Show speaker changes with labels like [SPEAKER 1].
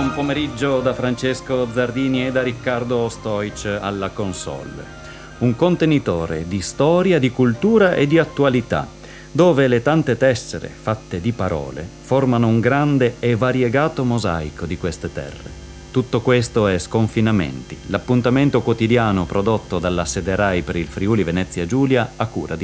[SPEAKER 1] buon pomeriggio da Francesco Zardini e da Riccardo Stoic alla console. Un contenitore di storia, di cultura e di attualità, dove le tante tessere fatte di parole formano un grande e variegato mosaico di queste terre. Tutto questo è Sconfinamenti, l'appuntamento quotidiano prodotto dalla Sede Rai per il Friuli Venezia Giulia a cura di